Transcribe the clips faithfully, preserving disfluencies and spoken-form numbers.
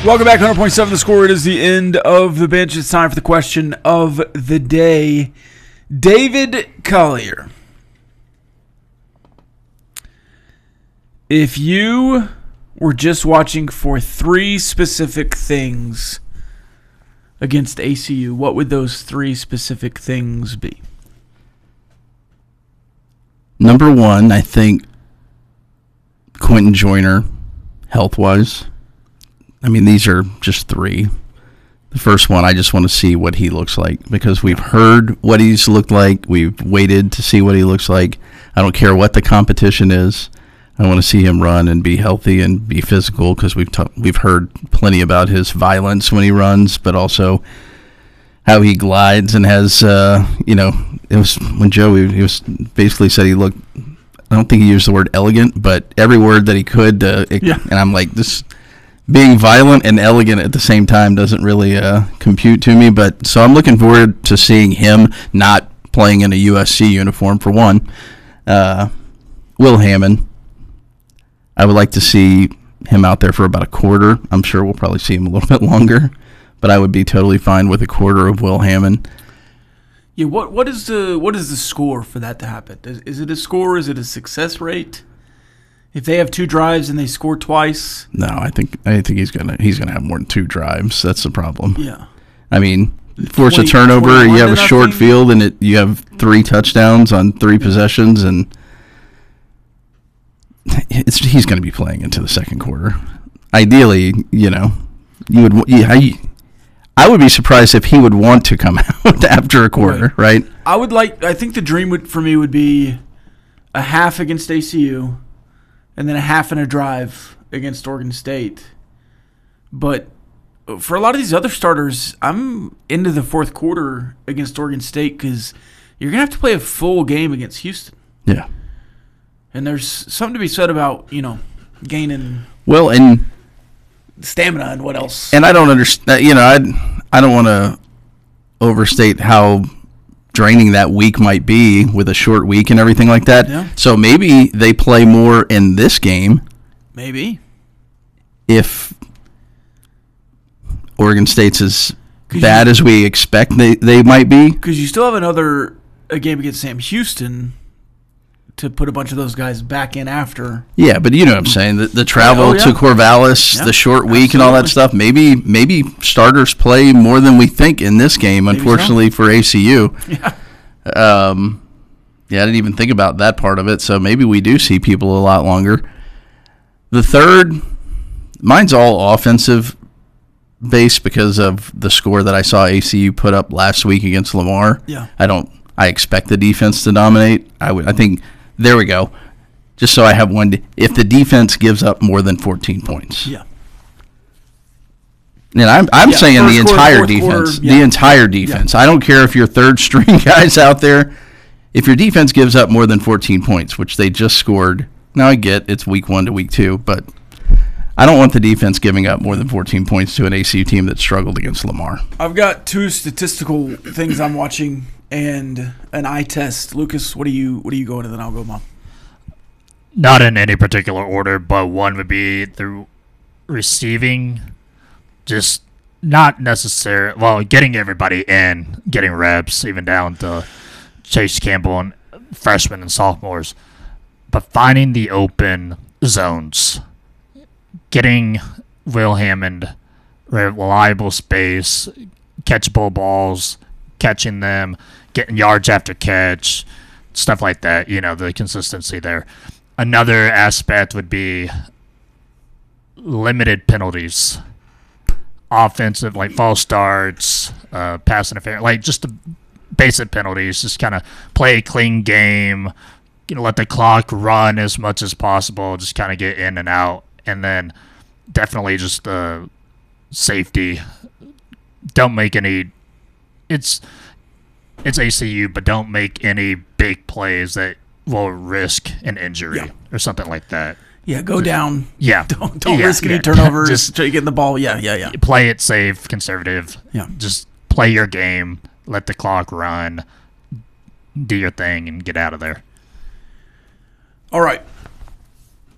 Welcome back, one hundred point seven The Score. It is the end of the bench. It's time for the question of the day. David Collier. If you were just watching for three specific things against A C U, what would those three specific things be? Number one, I think Quentin Joyner, health-wise. I mean, these are just three. The first one, I just want to see what he looks like because we've heard what he's looked like. We've waited to see what he looks like. I don't care what the competition is. I want to see him run and be healthy and be physical because we've ta- we've heard plenty about his violence when he runs, but also how he glides and has, uh, you know, it was when Joe, he, he was basically said he looked, I don't think he used the word elegant, but every word that he could, uh, it, yeah. and I'm like, this being violent and elegant at the same time doesn't really uh, compute to me. But so I'm looking forward to seeing him not playing in a U S C uniform for one. Uh, Will Hammond, I would like to see him out there for about a quarter. I'm sure we'll probably see him a little bit longer, but I would be totally fine with a quarter of Will Hammond. Yeah, what what is the what is the score for that to happen? Is, is it a score? Is it a success rate? If they have two drives and they score twice? No, I think I think he's gonna he's gonna have more than two drives. That's the problem. Yeah. I mean, force twenty, a turnover, you have a short nothing? field, and it you have three touchdowns on three possessions, and it's he's going to be playing into the second quarter. Ideally, you know, you would you, I, I would be surprised if he would want to come out after a quarter, right? right? I would like. I think the dream would for me would be a half against A C U, and then a half and a drive against Oregon State. But for a lot of these other starters, I'm into the fourth quarter against Oregon State because you're gonna have to play a full game against Houston. Yeah. And there's something to be said about, you know, gaining well and stamina and what else. And I don't understand, you know, I I don't want to overstate how draining that week might be with a short week and everything like that. Yeah. So maybe they play more in this game. Maybe. If Oregon State's as bad you, as we expect they, they might be. Because you still have another a game against Sam Houston to put a bunch of those guys back in after. Yeah, but you know what I'm saying. The, the travel oh, yeah. to Corvallis, yeah, the short week absolutely. And all that stuff. Maybe maybe starters play more than we think in this game, maybe unfortunately so. For A C U. Yeah. Um, yeah, I didn't even think about that part of it. So maybe we do see people a lot longer. The third, mine's all offensive based because of the score that I saw A C U put up last week against Lamar. Yeah. I don't I expect the defense to dominate. I would I think there we go. Just so I have one. If the defense gives up more than fourteen points. Yeah. And I'm I'm yeah, saying the entire quarter, defense. Quarter, yeah. The entire defense. Yeah. I don't care if you're third string guys out there. If your defense gives up more than fourteen points, which they just scored. Now I get it's week one to week two, but I don't want the defense giving up more than fourteen points to an A C U team that struggled against Lamar. I've got two statistical things I'm watching and an eye test. Lucas, what do you what do you go to? Then I'll go, Mom. Not in any particular order, but one would be the receiving, just not necessarily, well, getting everybody in, getting reps, even down to Chase Campbell and freshmen and sophomores, but finding the open zones, getting Will Hammond reliable space, catchable balls, catching them, getting yards after catch, stuff like that, you know, the consistency there. Another aspect would be limited penalties. Offensive, like false starts, uh, pass interference, like just the basic penalties. Just kind of play a clean game, you know, let the clock run as much as possible, just kind of get in and out. And then definitely just uh, safety. Don't make any – it's it's A C U, but don't make any big plays that will risk an injury yeah. or something like that. Yeah, go down. Yeah. Don't don't yeah, risk any yeah. turnovers. Just try to get the ball. Yeah, yeah, yeah. Play it safe, conservative. Yeah. Just play your game, let the clock run, do your thing, and get out of there. All right.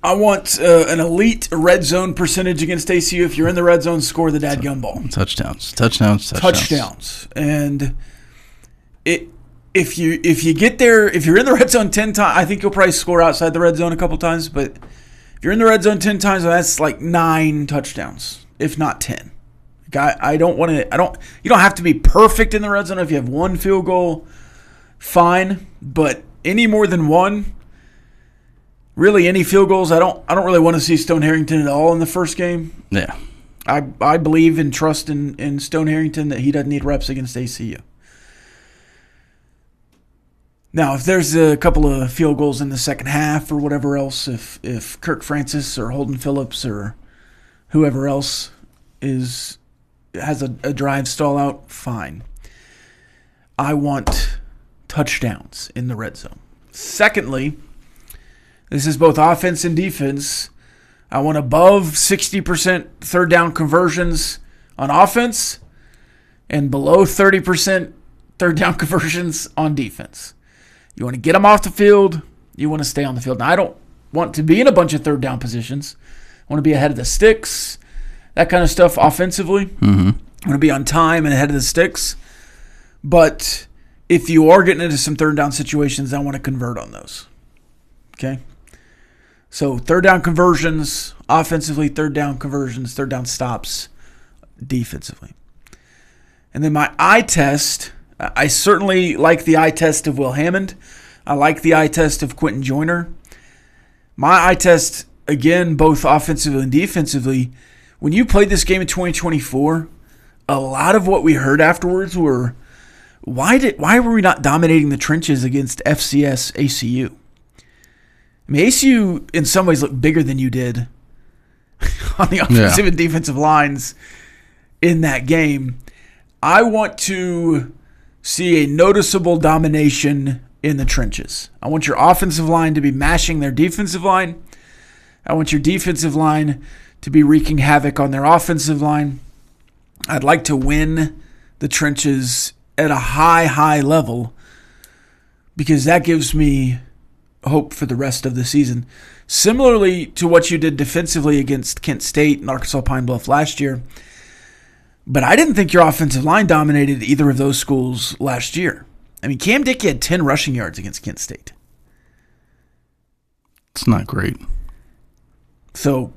I want uh, an elite red zone percentage against A C U. If you're in the red zone, score the dadgum ball. Touchdowns, touchdowns, touchdowns. Touchdowns. And it if you if you get there, if you're in the red zone ten times, I think you'll probably score outside the red zone a couple times. But if you're in the red zone ten times, that's like nine touchdowns, if not ten. Like I, I don't want to. I don't. You don't have to be perfect in the red zone. If you have one field goal, fine. But any more than one. Really, any field goals? I don't. I don't really want to see Stone Harrington at all in the first game. Yeah, I I believe and trust in, in Stone Harrington that he doesn't need reps against A C U. Now, if there's a couple of field goals in the second half or whatever else, if if Kirk Francis or Holden Phillips or whoever else is has a, a drive stall out, fine. I want touchdowns in the red zone. Secondly. This is both offense and defense. I want above sixty percent third down conversions on offense and below thirty percent third down conversions on defense. You want to get them off the field. You want to stay on the field. Now, I don't want to be in a bunch of third down positions. I want to be ahead of the sticks, that kind of stuff offensively. Mm-hmm. I want to be on time and ahead of the sticks. But if you are getting into some third down situations, I want to convert on those. Okay? So third down conversions, offensively, third down conversions, third down stops, defensively. And then my eye test, I certainly like the eye test of Will Hammond. I like the eye test of Quentin Joyner. My eye test, again, both offensively and defensively, when you played this game in twenty twenty-four, a lot of what we heard afterwards were, why did why were we not dominating the trenches against F C S A C U? I mean, A C U in some ways looked bigger than you did on the offensive yeah. and defensive lines in that game. I want to see a noticeable domination in the trenches. I want your offensive line to be mashing their defensive line. I want your defensive line to be wreaking havoc on their offensive line. I'd like to win the trenches at a high, high level because that gives me hope for the rest of the season. Similarly to what you did defensively against Kent State and Arkansas Pine Bluff last year. But I didn't think your offensive line dominated either of those schools last year. I mean, Cam Dickey had ten rushing yards against Kent State. It's not great. So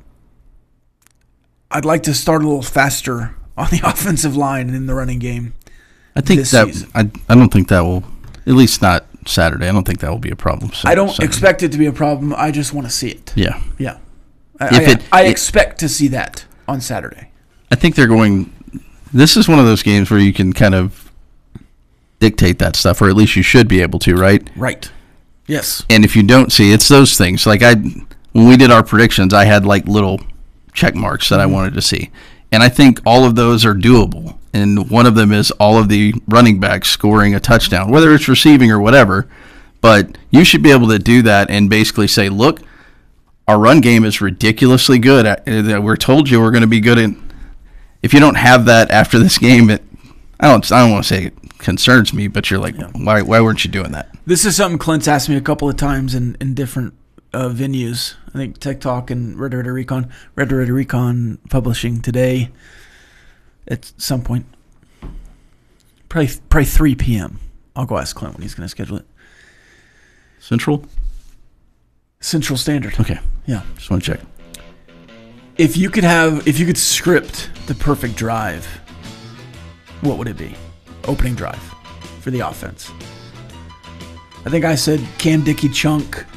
I'd like to start a little faster on the offensive line and in the running game. I think this that season. I I don't think that will, at least not Saturday. I don't think that will be a problem. I don't Saturday. expect it to be a problem. I just want to see it. Yeah. Yeah. I, If I, it- I it- expect to see that on Saturday. I think they're going. This is one of those games where you can kind of dictate that stuff, or at least you should be able to, right? Right. Yes. And if you don't see, it's those things. Like I, when we did our predictions, I had like little check marks that I wanted to see, and I think all of those are doable. And one of them is all of the running backs scoring a touchdown, whether it's receiving or whatever. But you should be able to do that and basically say, look, our run game is ridiculously good. We're told you we're going to be good in. If you don't have that after this game, it I don't I don't want to say it concerns me, but you're like, yeah. why why weren't you doing that? This is something Clint's asked me a couple of times in, in different uh, venues. I think Tech Talk and Red Red Recon, Red Red Recon publishing today at some point. Probably probably three p.m. I'll go ask Clint when he's going to schedule it. Central? Central Standard. Okay. Yeah. Just want to check. If you could have, if you could script the perfect drive, what would it be? Opening drive for the offense. I think I said Cam Dickey chunk,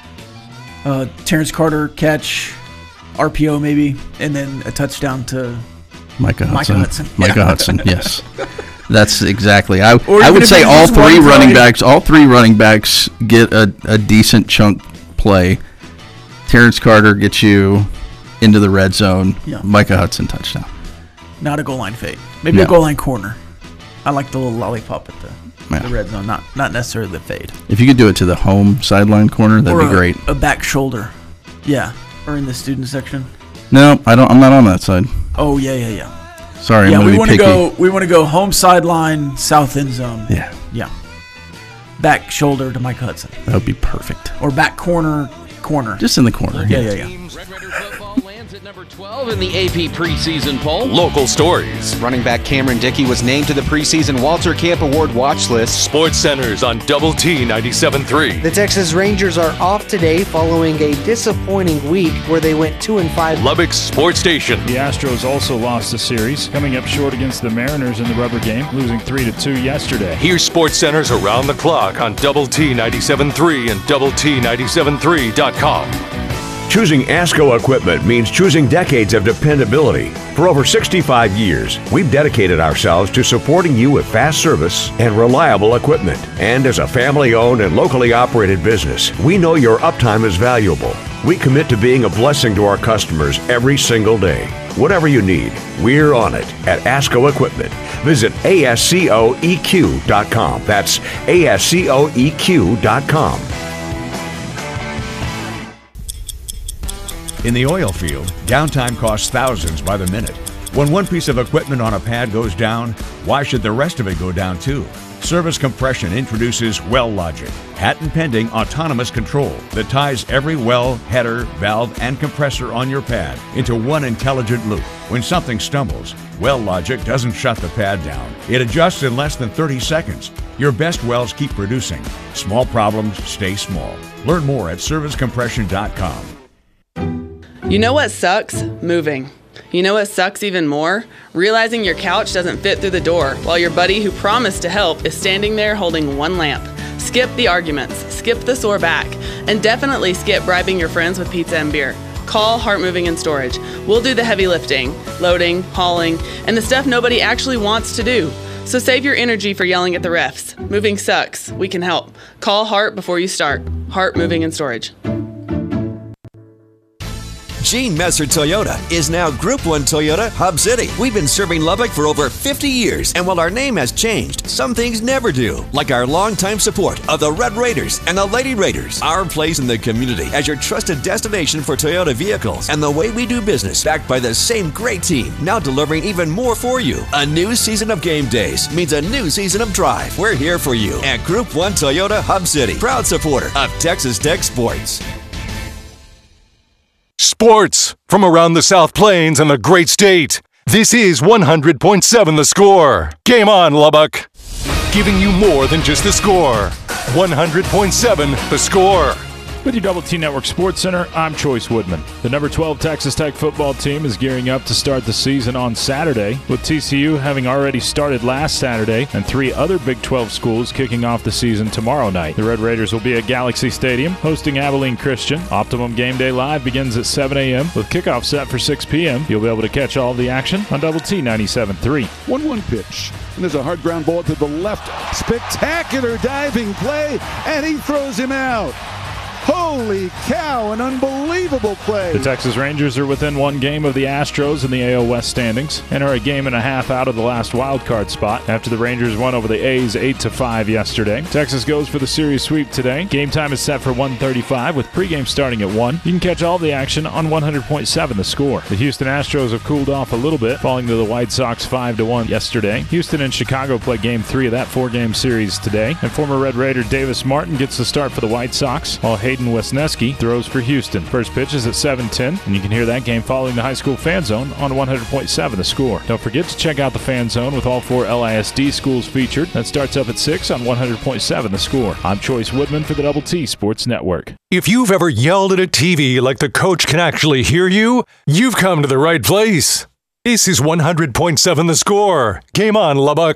uh, Terrence Carter catch, R P O maybe, and then a touchdown to Micah Hudson. Micah Hudson. Micah Yeah. Hudson, yes. That's exactly. I Or I even would if say it's all just three one running play. backs, all three running backs get a, a decent chunk play. Terrence Carter gets you into the red zone. Yeah. Micah Hudson touchdown. Not a goal line fade. Maybe No. a goal line corner. I like the little lollipop at the, Yeah. the red zone, not not necessarily the fade. If you could do it to the home sideline corner, that'd or be a, great. A back shoulder. Yeah. Or in the student section. No, I don't. I'm not on that side. Oh yeah, yeah, yeah. Sorry, yeah, I'm we gonna want be to picky. go. We want to go home sideline, south end zone. Yeah, Yeah. Back shoulder to Mike Hudson, that would be perfect. or back corner, corner. Just in the corner. Yeah, yeah, yeah. Red Raider football lands at number twelve in the A P preseason poll. Local stories. Running back Cameron Dickey was named to the preseason Walter Camp Award watch list. Sports Centers on Double T ninety-seven point three. The Texas Rangers are off today following a disappointing week where they went two and five. Lubbock Sports Station. The Astros also lost the series, coming up short against the Mariners in the rubber game, losing three to two yesterday. Here's Sports Centers around the clock on Double T ninety-seven point three and Double T ninety-seven point three dot com. Choosing ASCO equipment means choosing decades of dependability. For over sixty-five years, we've dedicated ourselves to supporting you with fast service and reliable equipment. And as a family-owned and locally operated business, we know your uptime is valuable. We commit to being a blessing to our customers every single day. Whatever you need, we're on it at ASCO Equipment. Visit A S C O E Q dot com. That's A S C O E Q dot com. In the oil field, downtime costs thousands by the minute. When one piece of equipment on a pad goes down, why should the rest of it go down too? Service Compression introduces WellLogic, patent-pending autonomous control that ties every well, header, valve, and compressor on your pad into one intelligent loop. When something stumbles, WellLogic doesn't shut the pad down. It adjusts in less than thirty seconds. Your best wells keep producing. Small problems stay small. Learn more at service compression dot com. You know what sucks? Moving. You know what sucks even more? Realizing your couch doesn't fit through the door while your buddy who promised to help is standing there holding one lamp. Skip the arguments, skip the sore back, and definitely skip bribing your friends with pizza and beer. Call Heart Moving and Storage. We'll do the heavy lifting, loading, hauling, and the stuff nobody actually wants to do. So save your energy for yelling at the refs. Moving sucks. We can help. Call Heart before you start. Heart Moving and Storage. Gene Messer Toyota is now Group one Toyota Hub City. We've been serving Lubbock for over fifty years, and while our name has changed, some things never do, like our longtime support of the Red Raiders and the Lady Raiders. Our place in the community as your trusted destination for Toyota vehicles, and the way we do business, backed by the same great team, now delivering even more for you. A new season of game days means a new season of drive. We're here for you at Group one Toyota Hub City, proud supporter of Texas Tech Sports. Sports from around the South Plains and the great state. This is one hundred point seven The Score. Game on, Lubbock. Giving you more than just the score. one hundred point seven The Score. With your Double T Network Sports Center, I'm Choice Woodman. The number twelve Texas Tech football team is gearing up to start the season on Saturday, with T C U having already started last Saturday and three other Big twelve schools kicking off the season tomorrow night. The Red Raiders will be at Galaxy Stadium hosting Abilene Christian. Optimum Game Day Live begins at seven a.m. with kickoff set for six p.m. You'll be able to catch all the action on Double T ninety-seven point three. one one pitch, and there's a hard ground ball to the left. Spectacular diving play, and he throws him out. Holy cow, an unbelievable play. The Texas Rangers are within one game of the Astros in the A L West standings and are a game and a half out of the last wild card spot after the Rangers won over the A's eight to five yesterday. Texas goes for the series sweep today. Game time is set for one thirty-five with pregame starting at one. You can catch all the action on one hundred point seven The Score. The Houston Astros have cooled off a little bit, falling to the White Sox five to one yesterday. Houston and Chicago play game three of that four-game series today, and former Red Raider Davis Martin gets the start for the White Sox, while Hayden Wesneski throws for Houston. First pitch is at seven ten, and you can hear that game following the High School Fan Zone on one hundred point seven The Score. Don't forget to check out the Fan Zone with all four L I S D schools featured. That starts up at six on one hundred point seven The Score. I'm Choice Woodman for the Double T Sports Network. If you've ever yelled at a T V like the coach can actually hear you, you've come to the right place. This is one hundred point seven The Score. Game on, Lubbock.